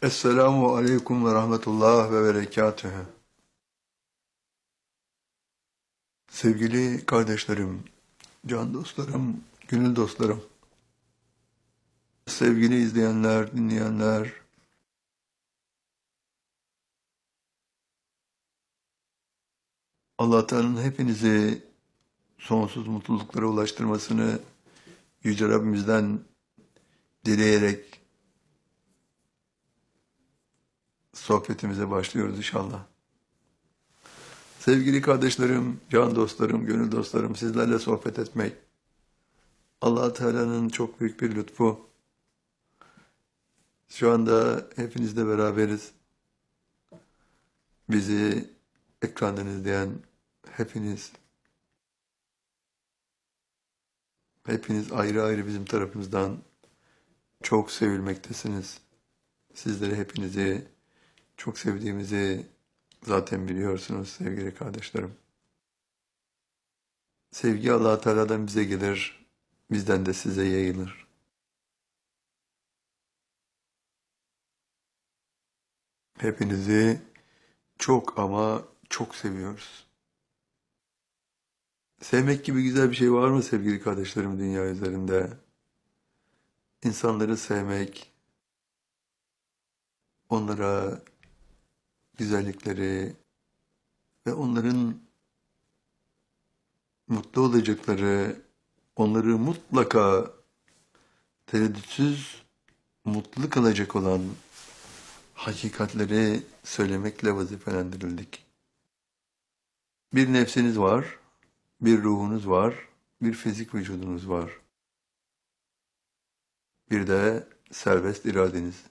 Esselamu aleyküm ve rahmetullah ve berekatühü. Sevgili kardeşlerim, can dostlarım, gönül dostlarım, sevgili izleyenler, dinleyenler, Allah Teala'nın hepinizi sonsuz mutluluklara ulaştırmasını Yüce Rabbimizden dileyerek sohbetimize başlıyoruz inşallah. Sevgili kardeşlerim, can dostlarım, gönül dostlarım, sizlerle sohbet etmek Allah Teala'nın çok büyük bir lütfu. Şu anda hepinizle beraberiz. Bizi ekrandan izleyen hepiniz ayrı ayrı bizim tarafımızdan çok sevilmektesiniz. Sizleri hepinizi çok sevdiğimizi zaten biliyorsunuz sevgili kardeşlerim. Sevgi Allah Teala'dan bize gelir, bizden de size yayılır. Hepinizi çok ama çok seviyoruz. Sevmek gibi güzel bir şey var mı sevgili kardeşlerim dünya üzerinde? İnsanları sevmek, onlara güzellikleri ve onların mutlu olacakları, onları mutlaka tereddütsüz mutlu kılacak olan hakikatleri söylemekle vazifelendirildik. Bir nefsiniz var, bir ruhunuz var, bir fizik vücudunuz var. Bir de serbest iradeniz.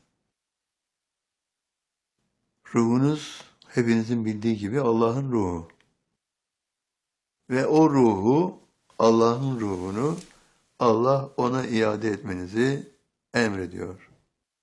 Ruhunuz hepinizin bildiği gibi Allah'ın ruhu. Ve o ruhu, Allah'ın ruhunu Allah ona iade etmenizi emrediyor.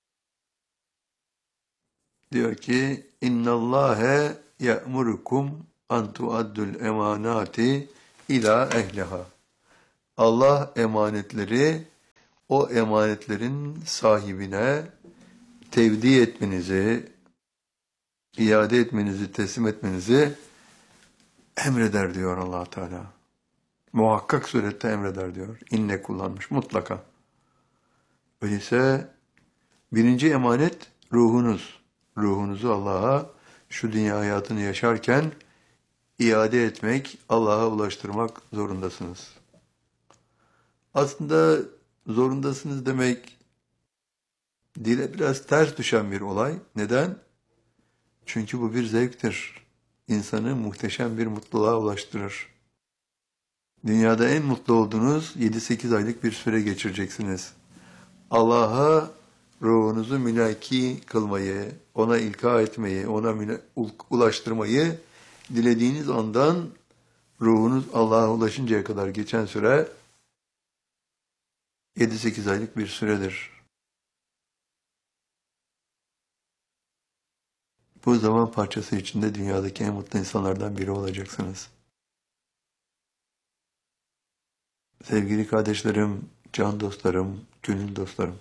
Diyor ki İnna Allahe ya'murukum an tu'addul emanati ila ehliha. Allah emanetleri o emanetlerin sahibine tevdi etmenizi, iade etmenizi, teslim etmenizi emreder diyor Allah Teala. Muhakkak surette emreder diyor. İnne kullanmış mutlaka. Öyleyse birinci emanet ruhunuz. Ruhunuzu Allah'a şu dünya hayatını yaşarken iade etmek, Allah'a ulaştırmak zorundasınız. Aslında zorundasınız demek dile biraz ters düşen bir olay. Neden? Çünkü bu bir zevktir. İnsanı muhteşem bir mutluluğa ulaştırır. Dünyada en mutlu olduğunuz 7-8 aylık bir süre geçireceksiniz. Allah'a ruhunuzu mülaki kılmayı, ona ilka etmeyi, ona ulaştırmayı dilediğiniz andan ruhunuz Allah'a ulaşıncaya kadar geçen süre 7-8 aylık bir süredir. Bu zaman parçası içinde dünyadaki en mutlu insanlardan biri olacaksınız. Sevgili kardeşlerim, can dostlarım, gönül dostlarım.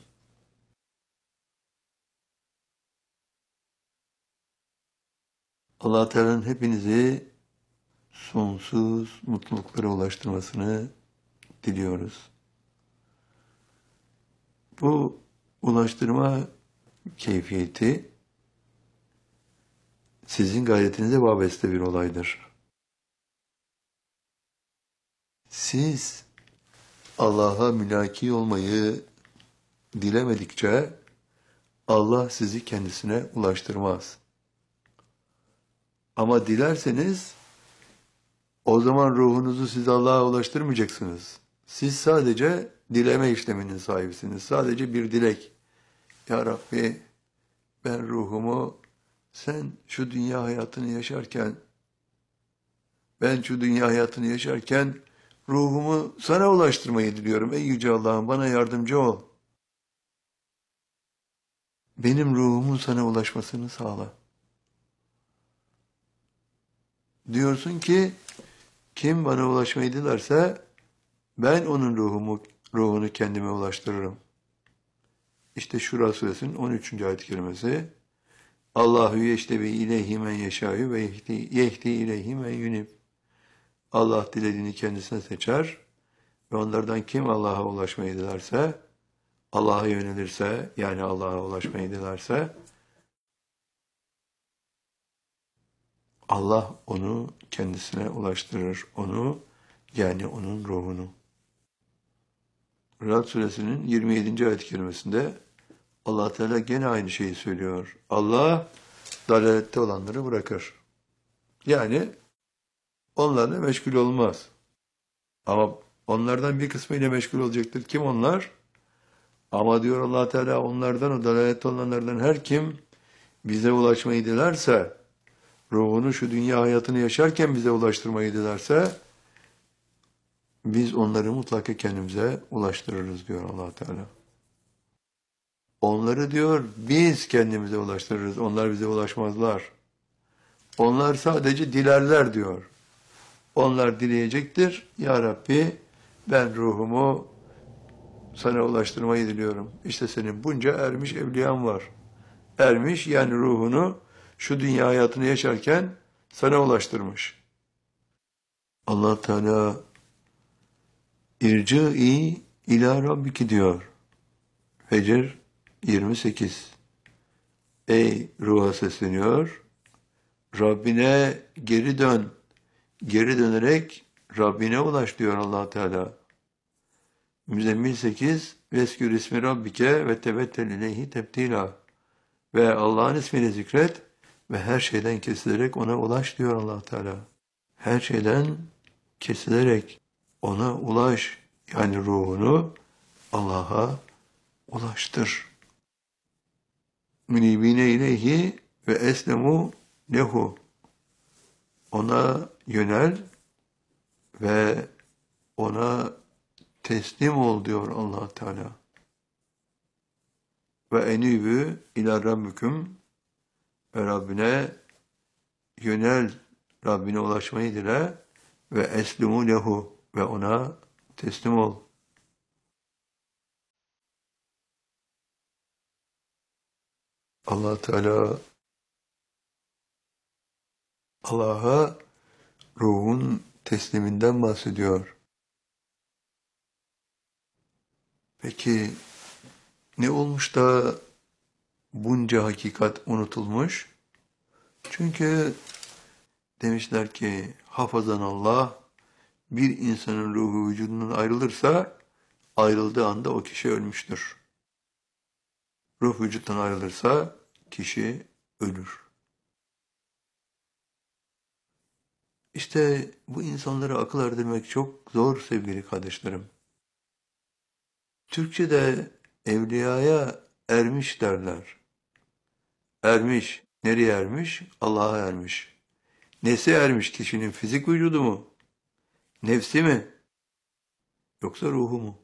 Allah Teala'nın hepinizi sonsuz mutluluklara ulaştırmasını diliyoruz. Bu ulaştırma keyfiyeti sizin gayretinize vabeste bir olaydır. Siz Allah'a mülaki olmayı dilemedikçe Allah sizi kendisine ulaştırmaz. Ama dilerseniz o zaman ruhunuzu siz Allah'a ulaştırmayacaksınız. Siz sadece dileme işleminin sahibisiniz. Sadece bir dilek. Ya Rabbi ben ruhumu sen şu dünya hayatını yaşarken ruhumu sana ulaştırmayı diliyorum. Ey Yüce Allah'ım bana yardımcı ol. Benim ruhumun sana ulaşmasını sağla. Diyorsun ki kim bana ulaşmayı dilerse ben onun ruhunu kendime ulaştırırım. İşte Şura suresinin 13. ayet-i kerimesi Allahu yeştebi ileyhi men yeşâ'yu ve yehdi ileyhi men yunib. Allah dilediğini kendisine seçer ve onlardan kim Allah'a ulaşmayı dilerse, Allah'a yönelirse, yani Allah'a ulaşmayı dilerse, Allah onu kendisine ulaştırır. Onu, yani onun ruhunu. Ra'd suresinin 27. ayet-i kerimesinde Allah Teala gene aynı şeyi söylüyor. Allah dalalette olanları bırakır. Yani onlarla meşgul olmaz. Ama onlardan bir kısmıyla meşgul olacaktır. Kim onlar? Ama diyor Allah Teala, onlardan, o dalalette olanlardan her kim bize ulaşmayı dilerse, ruhunu şu dünya hayatını yaşarken bize ulaştırmayı dilerse, biz onları mutlaka kendimize ulaştırırız diyor Allah Teala. Onları diyor biz kendimize ulaştırırız. Onlar bize ulaşmazlar. Onlar sadece dilerler diyor. Onlar dileyecektir. Ya Rabbi, ben ruhumu sana ulaştırmayı diliyorum. İşte senin bunca ermiş evliyan var. Ermiş, yani ruhunu şu dünya hayatını yaşarken sana ulaştırmış. Allah Teala İrci'i ila Rabbiki diyor. Fecr 28. Ey ruha sesleniyor. Rabbine geri dön. Geri dönerek Rabbine ulaş diyor Allah Teala. Müzzemmil 8. Veskür ismi Rabbike ve tebettel ileyhi tebdila. Ve Allah'ın ismini zikret ve her şeyden kesilerek ona ulaş diyor Allah Teala. Her şeyden kesilerek ona ulaş, yani ruhunu Allah'a ulaştır. Münibine ileyhi ve eslemu lehu. Ona yönel ve ona teslim ol diyor Allah Teala. Ve enibü ila rabbüküm, ve Rabbine yönel, Rabbine ulaşmayı dile ve eslimu lehu, ve ona teslim ol. Allah Teala Allah'a ruhun tesliminden bahsediyor. Peki ne olmuş da bunca hakikat unutulmuş? Çünkü demişler ki hafazan Allah, bir insanın ruhu vücudundan ayrılırsa ayrıldığı anda o kişi ölmüştür. Ruh vücuttan ayrılırsa kişi ölür. İşte bu insanlara akıl erdirmek çok zor sevgili kardeşlerim. Türkçe'de evliyaya ermiş derler. Ermiş. Nereye ermiş? Allah'a ermiş. Nesi ermiş? Kişinin fizik vücudu mu? Nefsi mi? Yoksa ruhu mu?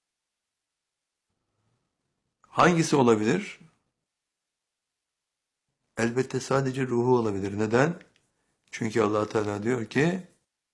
Hangisi olabilir? Elbette sadece ruhu olabilir. Neden? Çünkü Allah Teala diyor ki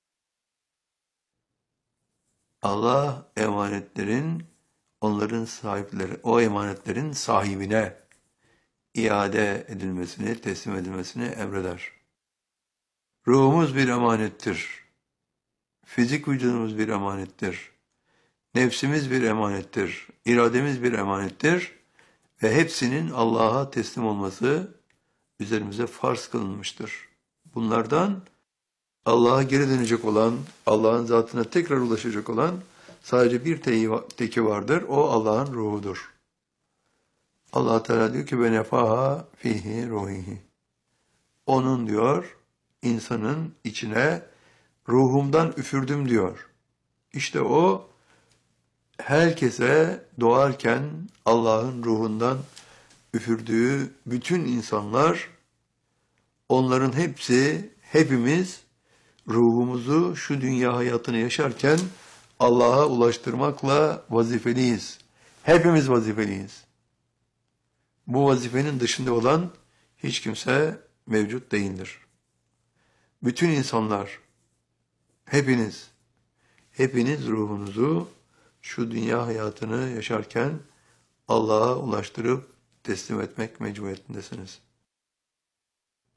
Allah emanetlerin, onların sahipleri, o emanetlerin sahibine iade edilmesini, teslim edilmesini emreder. Ruhumuz bir emanettir. Fizik vücudumuz bir emanettir. Nefsimiz bir emanettir. İrademiz bir emanettir. Ve hepsinin Allah'a teslim olması üzerimize farz kılınmıştır. Bunlardan Allah'a geri dönecek olan, Allah'ın zatına tekrar ulaşacak olan sadece bir teki vardır. O Allah'ın ruhudur. Allah Teala diyor ki ve nefaha fihi ruhihi. Onun diyor insanın içine ruhumdan üfürdüm diyor. İşte o herkese doğarken Allah'ın ruhundan üfürdüğü bütün insanlar, onların hepsi, hepimiz ruhumuzu şu dünya hayatını yaşarken Allah'a ulaştırmakla vazifeliyiz. Hepimiz vazifeliyiz. Bu vazifenin dışında olan hiç kimse mevcut değildir. Bütün insanlar, hepiniz ruhunuzu şu dünya hayatını yaşarken Allah'a ulaştırıp teslim etmek mecburiyetindesiniz.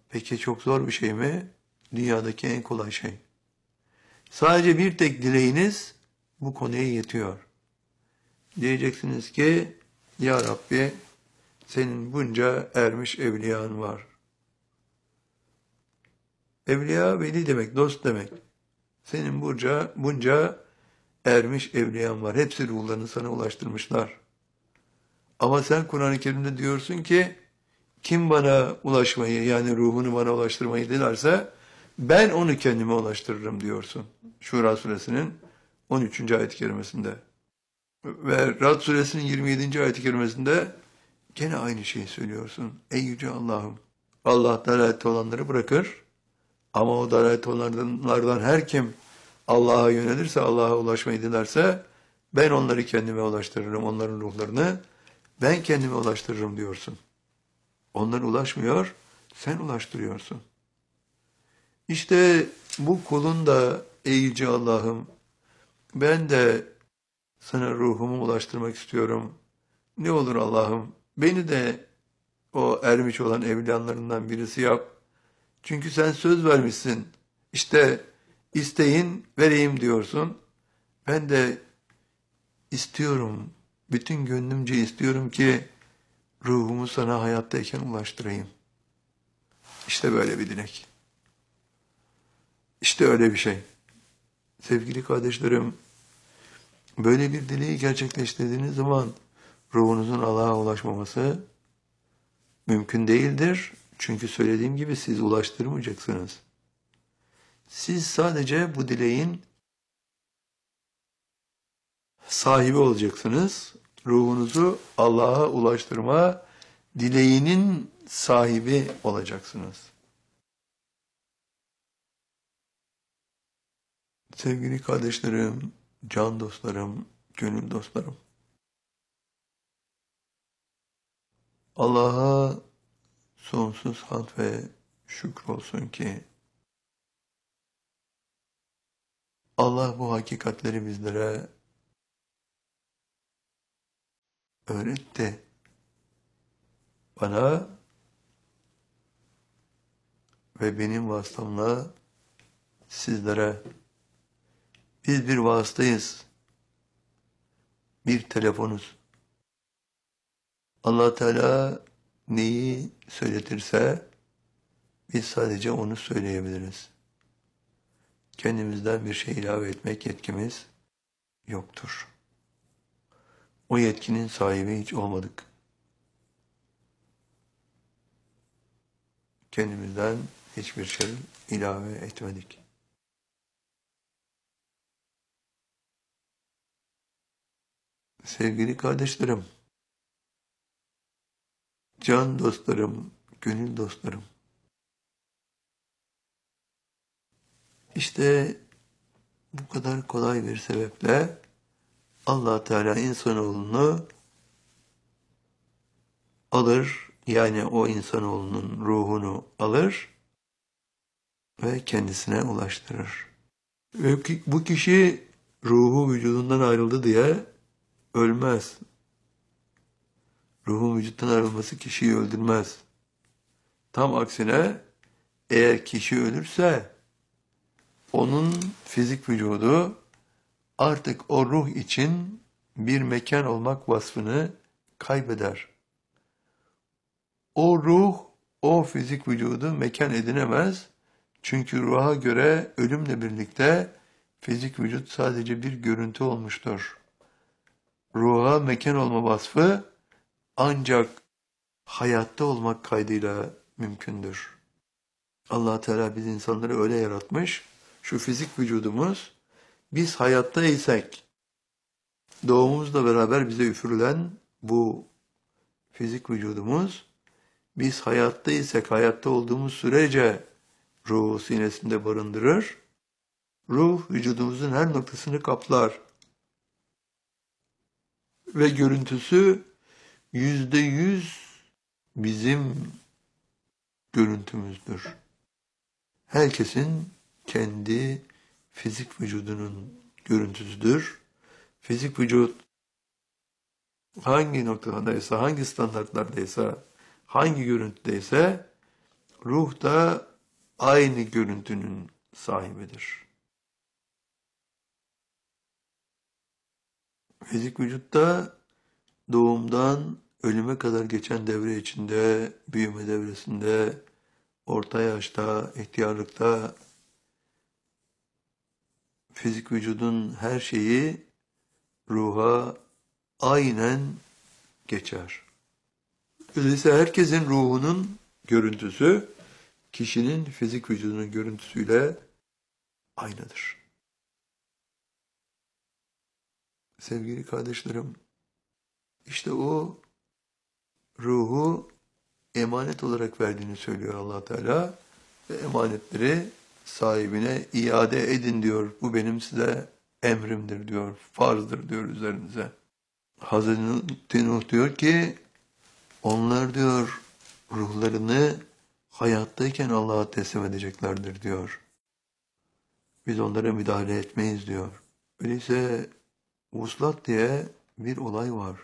Peki çok zor bir şey mi? Dünyadaki en kolay şey. Sadece bir tek dileğiniz bu konuya yetiyor. Diyeceksiniz ki, Ya Rabbi, senin bunca ermiş evliyan var. Evliya veli demek, dost demek. Senin bunca ermiş evliyan var. Hepsi ruhlarını sana ulaştırmışlar. Ama sen Kur'an-ı Kerim'de diyorsun ki, kim bana ulaşmayı, yani ruhunu bana ulaştırmayı dilerse, ben onu kendime ulaştırırım diyorsun. Şura suresinin 13. ayet-i kerimesinde. Ve Rad suresinin 27. ayet-i kerimesinde gene aynı şeyi söylüyorsun. Ey yüce Allah'ım! Allah dalalette olanları bırakır. Ama o dalalette olanlardan her kim Allah'a yönelirse, Allah'a ulaşmayı dilerse, ben onları kendime ulaştırırım, onların ruhlarını ben kendime ulaştırırım diyorsun. Onlar ulaşmıyor, sen ulaştırıyorsun. İşte bu kulun da ey yüce Allah'ım, ben de sana ruhumu ulaştırmak istiyorum. Ne olur Allah'ım, beni de o ermiş olan evliyanlarından birisi yap. Çünkü sen söz vermişsin. İşte isteyin vereyim diyorsun. Ben de istiyorum, bütün gönlümce istiyorum ki ruhumu sana hayattayken ulaştırayım. İşte böyle bir dilek. İşte öyle bir şey. Sevgili kardeşlerim, böyle bir dileği gerçekleştirdiğiniz zaman ruhunuzun Allah'a ulaşmaması mümkün değildir. Çünkü söylediğim gibi siz ulaştırmayacaksınız. Siz sadece bu dileğin sahibi olacaksınız. Ruhunuzu Allah'a ulaştırma dileğinin sahibi olacaksınız. Sevgili kardeşlerim, can dostlarım, gönül dostlarım. Allah'a sonsuz hamd ve şükür olsun ki Allah bu hakikatleri bizlere öğretti. Bana ve benim vasıtamla sizlere. Biz bir vasıtayız. Bir telefonuz. Allah Teala neyi söyletirse biz sadece onu söyleyebiliriz. Kendimizden bir şey ilave etmek yetkimiz yoktur. O yetkinin sahibi hiç olmadık. Kendimizden hiçbir şey ilave etmedik. Sevgili kardeşlerim, can dostlarım, gönül dostlarım. İşte bu kadar kolay bir sebeple Allah Teala insanoğlunu alır, yani o insanoğlunun ruhunu alır ve kendisine ulaştırır. Ve bu kişi ruhu vücudundan ayrıldı diye ölmez. Ruhun vücuttan ayrılması kişiyi öldürmez. Tam aksine eğer kişi ölürse onun fizik vücudu artık o ruh için bir mekan olmak vasfını kaybeder. O ruh, o fizik vücudu mekan edinemez. Çünkü ruha göre ölümle birlikte fizik vücut sadece bir görüntü olmuştur. Ruha mekan olma vasfı ancak hayatta olmak kaydıyla mümkündür. Allah Teala biz insanları öyle yaratmış, şu fizik vücudumuz, biz hayatta isek, doğumumuzla beraber bize üfürülen bu fizik vücudumuz, biz hayatta isek, hayatta olduğumuz sürece ruhu sinesinde barındırır, ruh vücudumuzun her noktasını kaplar ve görüntüsü %100 bizim görüntümüzdür. Herkesin kendi fizik vücudunun görüntüsüdür. Fizik vücut hangi noktadaysa, hangi standartlardaysa, hangi görüntüdeyse Ruh da aynı görüntünün sahibidir. Fizik vücutta doğumdan ölüme kadar geçen devre içinde, büyüme devresinde, orta yaşta, ihtiyarlıkta fizik vücudun her şeyi ruha aynen geçer. Öyleyse herkesin ruhunun görüntüsü kişinin fizik vücudunun görüntüsüyle aynıdır. Sevgili kardeşlerim, işte o ruhu emanet olarak verdiğini söylüyor Allah Teala ve emanetleri sahibine iade edin diyor. Bu benim size emrimdir diyor, farzdır diyor üzerinize. Hazreti Nuh diyor ki, onlar diyor ruhlarını hayattayken Allah'a teslim edeceklerdir diyor. Biz onlara müdahale etmeyiz diyor. Öyleyse vuslat diye bir olay var.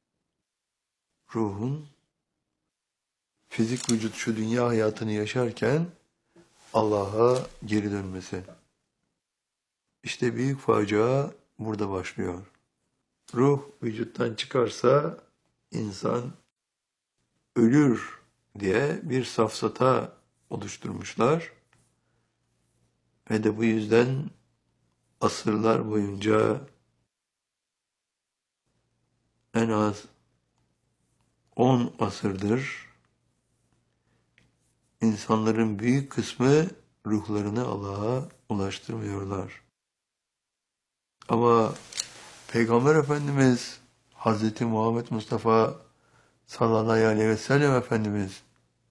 Ruhun fizik vücut şu dünya hayatını yaşarken Allah'a geri dönmesi. İşte büyük facia burada başlıyor. Ruh vücuttan çıkarsa insan ölür diye bir safsata oluşturmuşlar. Ve de bu yüzden asırlar boyunca en az 10 asırdır insanların büyük kısmı ruhlarını Allah'a ulaştırmıyorlar. Ama Peygamber Efendimiz Hazreti Muhammed Mustafa sallallahu aleyhi ve sellem Efendimiz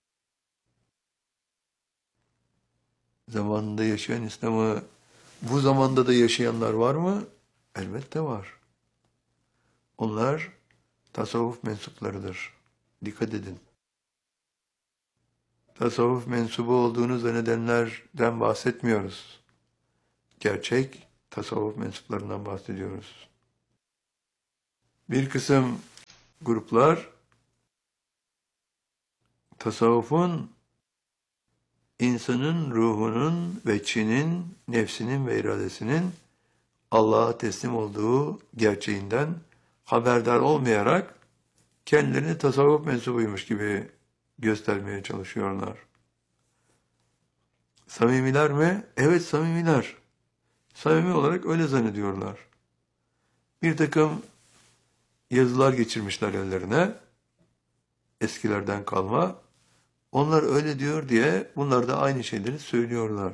zamanında yaşayan İslam'ı bu zamanda da yaşayanlar var mı? Elbette var. Onlar tasavvuf mensuplarıdır. Dikkat edin. Tasavvuf mensubu olduğunu zannedenlerden bahsetmiyoruz. Gerçek tasavvuf mensuplarından bahsediyoruz. Bir kısım gruplar tasavvufun insanın ruhunun ve içinin, nefsinin ve iradesinin Allah'a teslim olduğu gerçeğinden haberdar olmayarak kendilerini tasavvuf mensubuymuş gibi göstermeye çalışıyorlar. Samimiler mi? Evet, samimiler. Samimi olarak öyle zannediyorlar. Bir takım yazılar geçirmişler ellerine, eskilerden kalma. Onlar öyle diyor diye bunlar da aynı şeyleri söylüyorlar.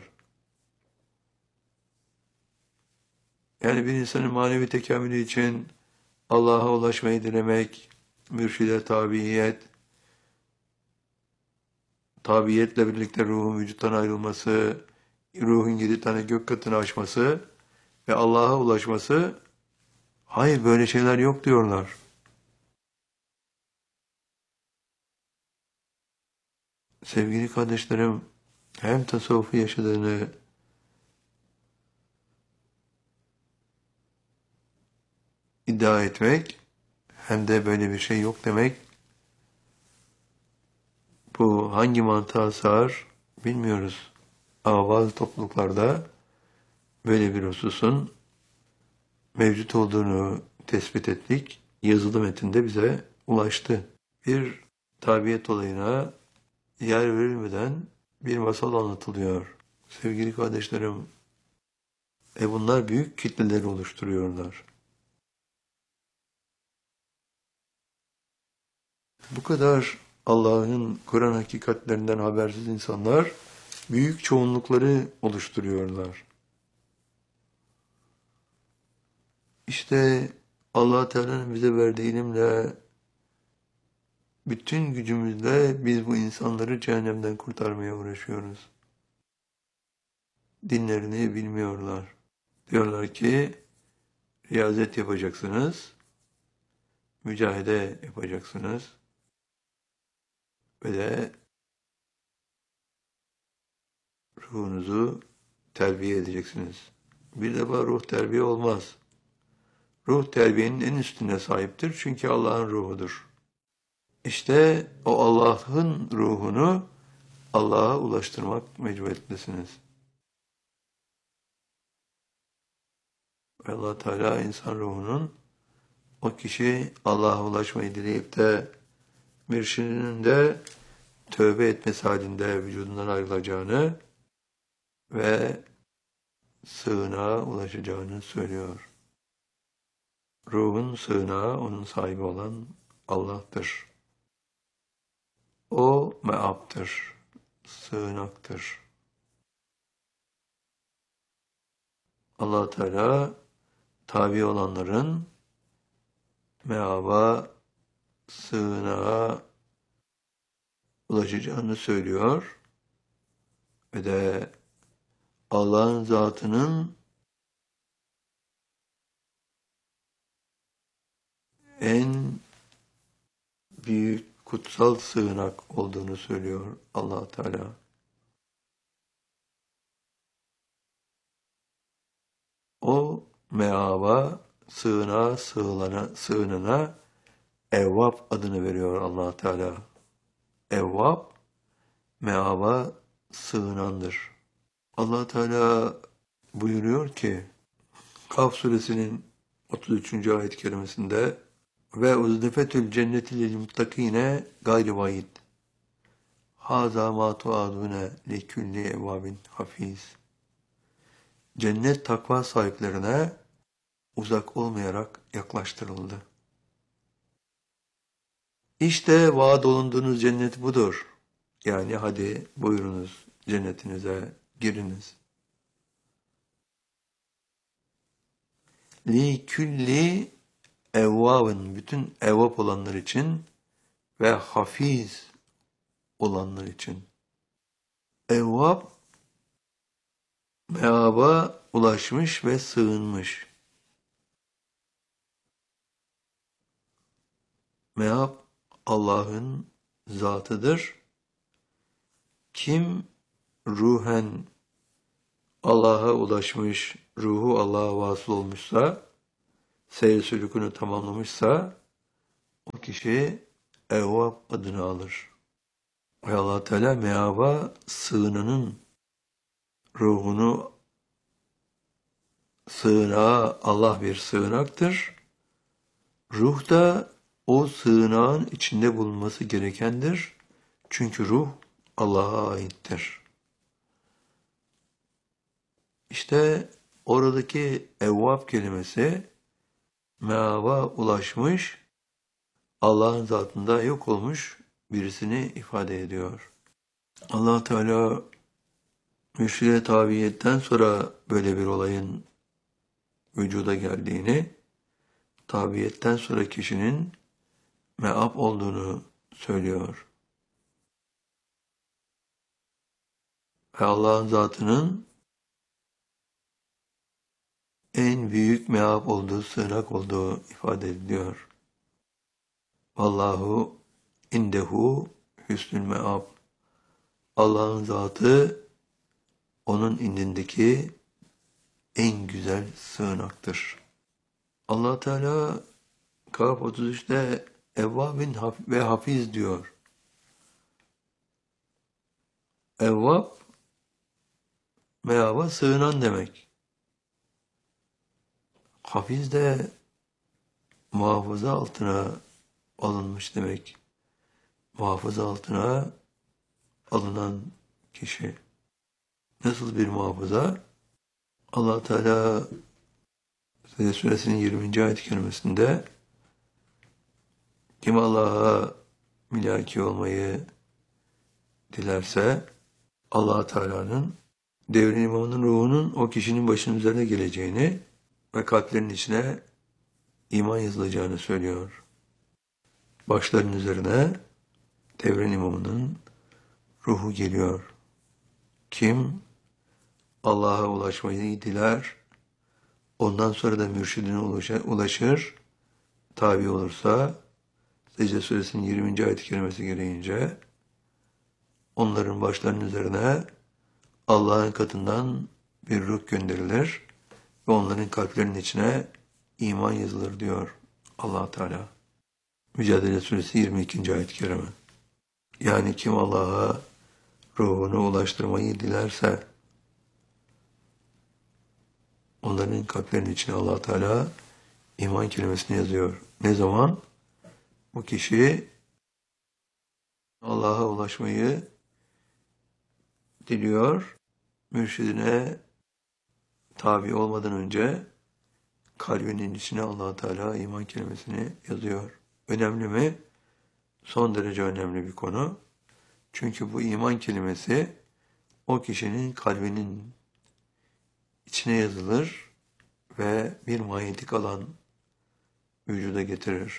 Yani bir insanın manevi tekamülü için Allah'a ulaşmayı dilemek, mürşide tabiyetle birlikte ruhun vücuttan ayrılması, ruhun 7 tane gök katını aşması ve Allah'a ulaşması, hayır böyle şeyler yok diyorlar. Sevgili kardeşlerim, hem tasavvufu yaşadığını iddia etmek, hem de böyle bir şey yok demek, bu hangi mantığa sığar bilmiyoruz. Ama bazı topluluklarda böyle bir hususun mevcut olduğunu tespit ettik. Yazılı metinde bize ulaştı. Bir tabiyet olayına yer verilmeden bir masal anlatılıyor. Sevgili kardeşlerim, bunlar büyük kitleleri oluşturuyorlar. Bu kadar Allah'ın Kur'an hakikatlerinden habersiz insanlar büyük çoğunlukları oluşturuyorlar. İşte Allah Teala'nın bize verdiği ilimle, bütün gücümüzle biz bu insanları cehennemden kurtarmaya uğraşıyoruz. Dinlerini bilmiyorlar. Diyorlar ki riyazet yapacaksınız, mücahede yapacaksınız ve de ruhunuzu terbiye edeceksiniz. Bir defa ruh terbiye olmaz. Ruh terbiyenin en üstüne sahiptir çünkü Allah'ın ruhudur. İşte o Allah'ın ruhunu Allah'a ulaştırmak mecburiyetindesiniz. Ve Allah Teala insan ruhunun o kişi Allah'a ulaşmayı dileyip de mürşidinin de tövbe etmesi halinde vücudundan ayrılacağını ve sığınağa ulaşacağını söylüyor. Ruhun sığınağı onun sahibi olan Allah'tır. O meaptır, sığınaktır. Allah Teala tabi olanların meaba, sığınağa ulaşacağını söylüyor ve de Allah'ın zatının en büyük kutsal sığınak olduğunu söylüyor Allah Teala. O meaba, sığınağa, sığınana Evvab adını veriyor Allah Teala. Evvab, meaba sığınandır. Allah Teala buyuruyor ki, Kaf suresinin 33. ayet-i kerimesinde ve uzdefetül cenneti lil muttakine gayri vaid. Haza ma tuadune li kulli evvabin hafiz. Cennet takva sahiplerine uzak olmayarak yaklaştırıldı. İşte vaat olunduğunuz cennet budur. Yani hadi buyurunuz cennetinize giriniz. Li külli evvabın, bütün evvab olanlar için ve hafiz olanlar için. Evvab, meaba ulaşmış ve sığınmış. Meab, Allah'ın zatıdır. Kim ruhen Allah'a ulaşmış, ruhu Allah'a vasıl olmuşsa, seyir sülükünü tamamlamışsa, o kişi Evvab adını alır. Ve Allah Teala meaba sığınanın ruhunu sığınağa, Allah bir sığınaktır. Ruh da o sığınağın içinde bulunması gerekendir. Çünkü ruh Allah'a aittir. İşte oradaki evvab kelimesi meaba ulaşmış, Allah'ın zatında yok olmuş birisini ifade ediyor. Allah Teala mürşide tabiiyetten sonra böyle bir olayın vücuda geldiğini, tabiiyetten sonra kişinin meab olduğunu söylüyor. Ve Allah'ın zatının en büyük meab olduğu, sığınak olduğu ifade ediliyor. Vallahu indehu hüsnül meab. Allah'ın zatı onun indindeki en güzel sığınaktır. Allah Teala Kaf 33'te Evvabin ve hafiz diyor. Evvab meaba sığınan demek. Hafiz de muhafaza altına alınmış demek. Muhafaza altına alınan kişi. Nasıl bir muhafaza? Allah Teala Secde Suresinin 20. ayet-i kerimesinde kim Allah'a milaki olmayı dilerse Allah Teala'nın devrin imamının ruhunun o kişinin başının üzerine geleceğini ve kalplerinin içine iman yazılacağını söylüyor. Başların üzerine devrin imamının ruhu geliyor. Kim Allah'a ulaşmayı diler, ondan sonra da mürşidine ulaşır, tabi olursa, Secde Suresinin 20. ayet-i kerimesi gereğince, onların başlarının üzerine Allah'ın katından bir ruh gönderilir ve onların kalplerinin içine iman yazılır diyor Allah Teala. Mücadele Suresi 22. ayet-i kerime. Yani kim Allah'a ruhunu ulaştırmayı dilerse onların kalplerinin içine Allah Teala iman kelimesini yazıyor. Ne zaman? Bu kişi Allah'a ulaşmayı diliyor, mürşidine tabi olmadan önce kalbinin içine Allah Teala iman kelimesini yazıyor. Önemli mi? Son derece önemli bir konu. Çünkü bu iman kelimesi o kişinin kalbinin içine yazılır ve bir manyetik alan vücuda getirir.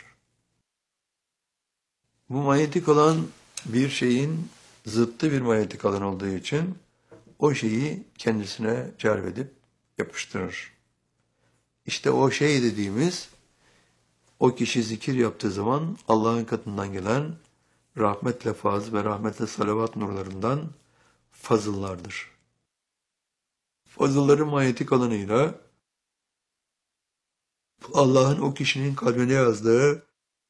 Bu manyetik alan bir şeyin zıttı bir manyetik alan olduğu için o şeyi kendisine celbedip yapıştırır. İşte o şey dediğimiz o kişi zikir yaptığı zaman Allah'ın katından gelen rahmetle faz ve rahmetle salavat nurlarından fazıllardır. Fazılların manyetik alanıyla Allah'ın o kişinin kalbine yazdığı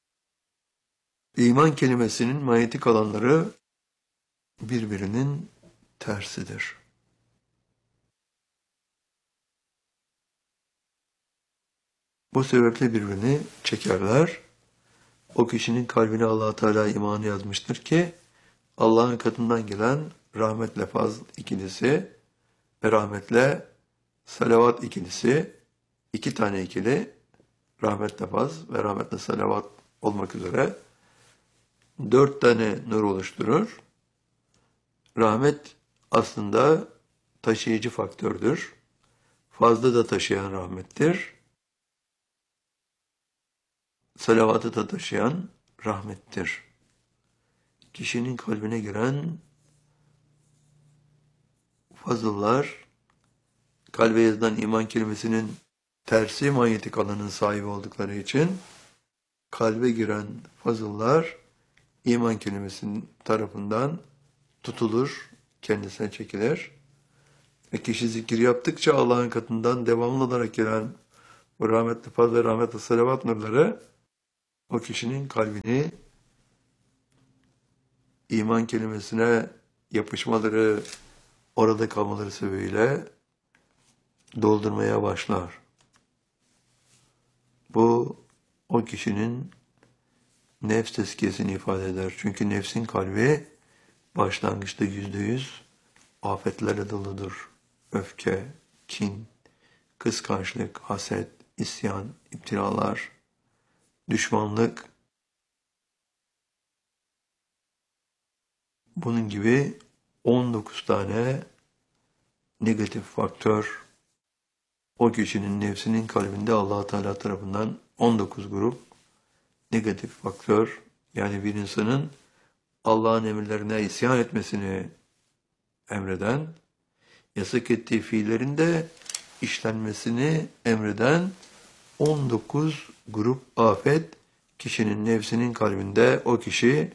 iman kelimesinin manyetik alanları birbirinin tersidir. Bu sebeple birbirini çekerler. O kişinin kalbine Allah Teala imanı yazmıştır ki Allah'ın katından gelen rahmetle faz ikilisi ve rahmetle salavat ikilisi, iki tane ikili, rahmetle faz ve rahmetle salavat olmak üzere 4 tane nur oluşturur. Rahmet aslında taşıyıcı faktördür. Fazla da taşıyan rahmettir. Salavatı da taşıyan rahmettir. Kişinin kalbine giren fazıllar, kalbe yazılan iman kelimesinin tersi manyetik alanın sahibi oldukları için kalbe giren fazıllar iman kelimesinin tarafından tutulur, kendisine çekilir. Ve kişi zikir yaptıkça Allah'ın katından devamlı olarak gelen bu rahmetli faz ve rahmetli salavat nurları o kişinin kalbini iman kelimesine yapışmaları, orada kalmaları sebebiyle doldurmaya başlar. Bu o kişinin nefs tezkiyesini ifade eder. Çünkü nefsin kalbi başlangıçta %100 afetlerle doludur. Öfke, kin, kıskançlık, haset, isyan, iptiralar, düşmanlık, bunun gibi 19 tane negatif faktör o kişinin nefsinin kalbinde Allah Teala tarafından 19 grup negatif faktör, yani bir insanın Allah'ın emirlerine isyan etmesini emreden, yasak ettiği fiillerin de işlenmesini emreden 19 grup afet kişinin nefsinin kalbinde o kişi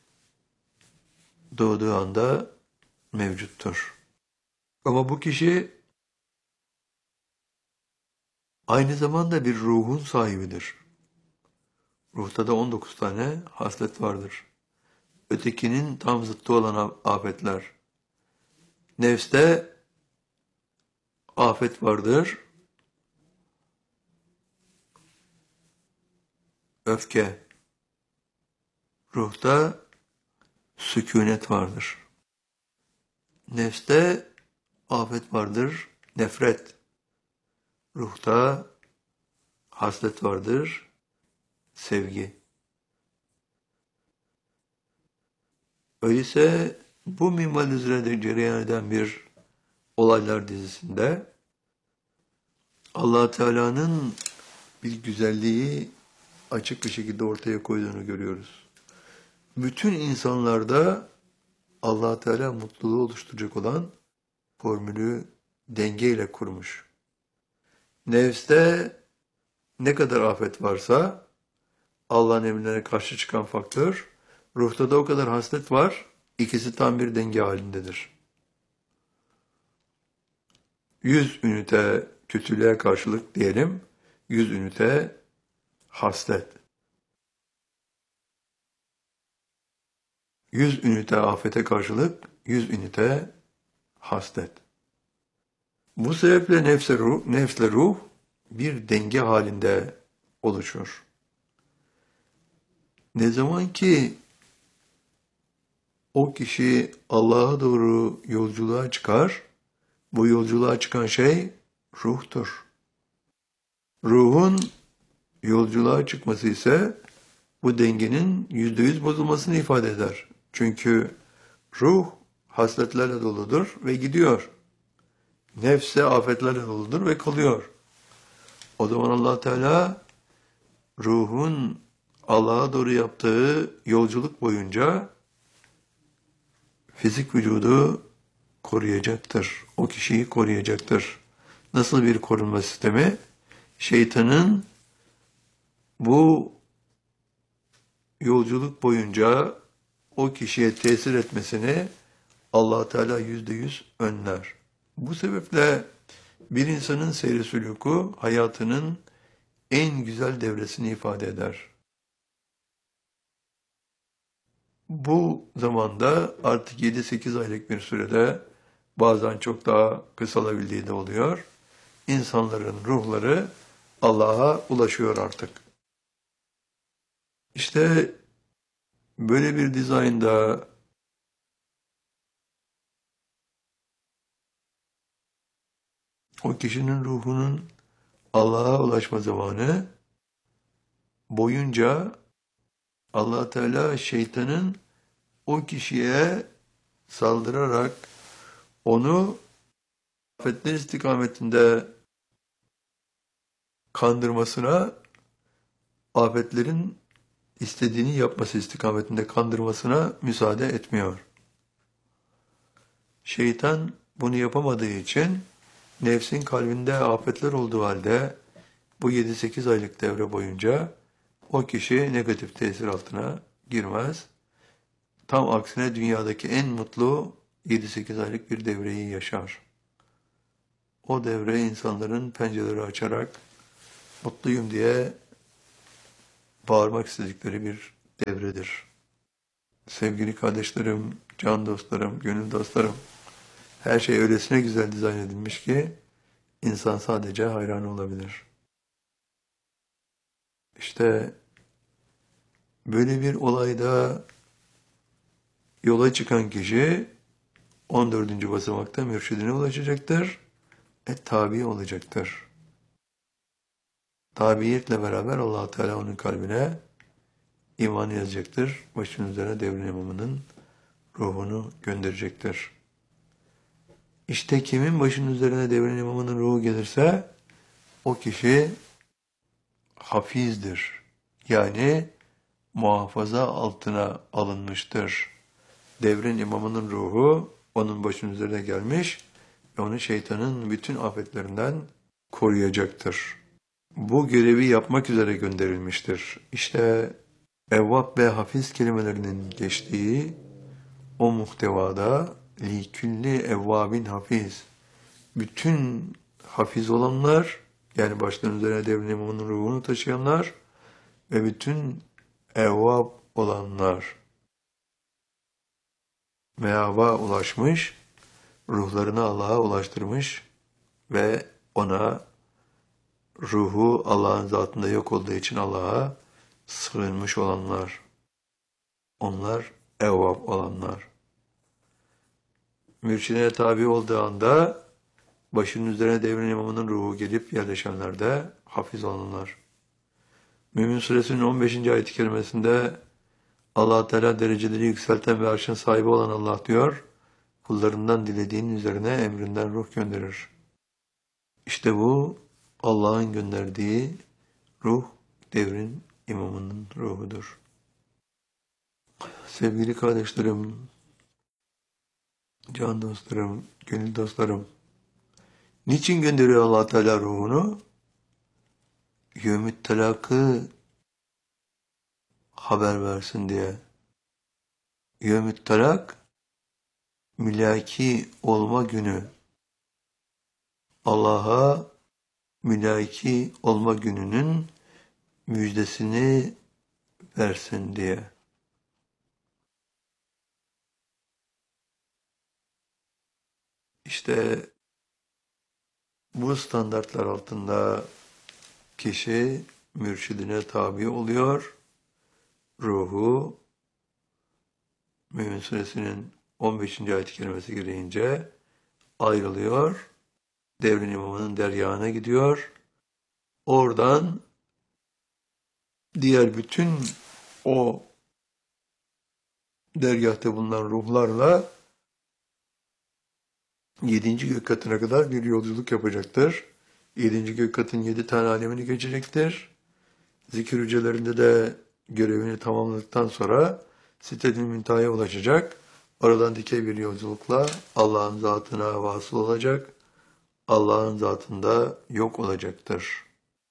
doğduğu anda mevcuttur. Ama bu kişi aynı zamanda bir ruhun sahibidir. Ruhta da 19 tane haslet vardır. Ötekinin tam zıttı olan afetler. Nefste afet vardır. Öfke. Ruhta sükûnet vardır. Nefste afet vardır. Nefret. Ruhta haslet vardır. Sevgi. Öyleyse bu minval üzere cereyan eden bir olaylar dizisinde Allah Teala'nın bir güzelliği açık bir şekilde ortaya koyduğunu görüyoruz. Bütün insanlarda Allah Teala mutluluğu oluşturacak olan formülü dengeyle kurmuş. Nefste ne kadar afet varsa Allah'ın emirlerine karşı çıkan faktör, ruhta da o kadar haslet var, ikisi tam bir denge halindedir. 100 ünite kötülüğe karşılık diyelim, 100 ünite haslet. 100 ünite afete karşılık 100 ünite haslet. Bu sebeple nefsle ruh bir denge halinde oluşur. Ne zaman ki o kişi Allah'a doğru yolculuğa çıkar, bu yolculuğa çıkan şey ruhtur. Ruhun yolculuğa çıkması ise bu dengenin %100 bozulmasını ifade eder. Çünkü ruh hasletlerle doludur ve gidiyor. Nefse afetlerle doludur ve kalıyor. O zaman Allah Teala ruhun Allah'a doğru yaptığı yolculuk boyunca fizik vücudu koruyacaktır. O kişiyi koruyacaktır. Nasıl bir korunma sistemi? Şeytanın bu yolculuk boyunca o kişiye tesir etmesini Allah Teala %100 önler. Bu sebeple bir insanın seyri sülûku hayatının en güzel devresini ifade eder. Bu zamanda artık 7-8 aylık bir sürede bazen çok daha kısalabildiği de oluyor. İnsanların ruhları Allah'a ulaşıyor artık. İşte böyle bir dizaynda o kişinin ruhunun Allah'a ulaşma zamanı boyunca Allah Teala şeytanın o kişiye saldırarak onu afetler istikametinde kandırmasına, afetlerin istediğini yapması istikametinde kandırmasına müsaade etmiyor. Şeytan bunu yapamadığı için nefsin kalbinde afetler olduğu halde bu 7-8 aylık devre boyunca o kişi negatif tesir altına girmez. Tam aksine dünyadaki en mutlu 7-8 aylık bir devreyi yaşar. O devre insanların pencereleri açarak mutluyum diye bağırmak istedikleri bir devredir. Sevgili kardeşlerim, can dostlarım, gönül dostlarım, her şey öylesine güzel dizayn edilmiş ki insan sadece hayran olabilir. İşte böyle bir olayda yola çıkan kişi 14. basamakta mürşidine ulaşacaktır ve tabi olacaktır. Tabiiyetle beraber Allah Teala onun kalbine iman yazacaktır. Başının üzerine devrin imamının ruhunu gönderecektir. İşte kimin başının üzerine devrin imamının ruhu gelirse o kişi hafizdir. Yani muhafaza altına alınmıştır. Devrin imamının ruhu onun başının üzerine gelmiş ve onu şeytanın bütün afetlerinden koruyacaktır. Bu görevi yapmak üzere gönderilmiştir. İşte evvab ve hafiz kelimelerinin geçtiği o muhtevada li külli evvabin hafiz. Bütün hafiz olanlar, yani başlarının üzerine devrin imamının ruhunu taşıyanlar ve bütün evvab olanlar meaba ulaşmış, ruhlarını Allah'a ulaştırmış ve ona ruhu Allah'ın zatında yok olduğu için Allah'a sığınmış olanlar. Onlar evvab olanlar. Mürşidine tabi olduğu anda başının üzerine devrin imamının ruhu gelip yerleşenler de hafiz olanlar. Mümin Suresinin 15. ayet-i kerimesinde Allah Teala dereceleri yükselten ve arşın sahibi olan Allah diyor, kullarından dilediğinin üzerine emrinden ruh gönderir. İşte bu Allah'ın gönderdiği ruh devrin imamının ruhudur. Sevgili kardeşlerim, can dostlarım, gönül dostlarım, niçin gönderiyor Allah Teala ruhunu? Yevmü't telakı haber versin diye. Yevmü't telak, mülaki olma günü. Allah'a mülaki olma gününün müjdesini versin diye. İşte bu standartlar altında kişi mürşidine tabi oluyor. Ruhu Mümin Suresinin 15. ayet-i kerimesi gereğince ayrılıyor. Devrin imamının deryağına gidiyor. Oradan diğer bütün o dergâhta bulunan ruhlarla 7. gök katına kadar bir yolculuk yapacaktır. 7. gök katın 7 tane alemini geçecektir. Zikir hücrelerinde de görevini tamamladıktan sonra Sidret-i Münteha'ya ulaşacak. Oradan dikey bir yolculukla Allah'ın zatına vasıl olacak. Allah'ın zatında yok olacaktır.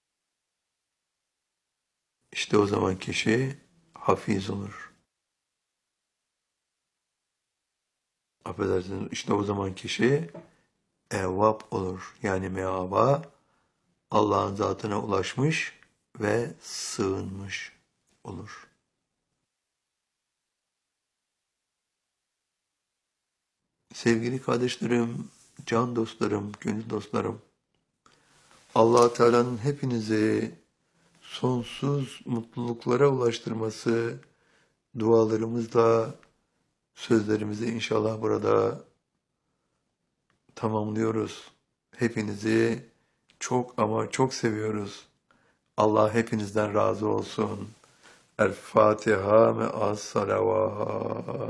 İşte o zaman kişi hafiz olur. Affedersiniz, işte o zaman kişi evvab olur. Yani meaba, Allah'ın zatına ulaşmış ve sığınmış olur. Sevgili kardeşlerim, can dostlarım, gönül dostlarım, Allah Teala'nın hepinizi sonsuz mutluluklara ulaştırması dualarımızla sözlerimizi inşallah burada tamamlıyoruz. Hepinizi çok ama çok seviyoruz. Allah hepinizden razı olsun. El Fatiha me'as salavat.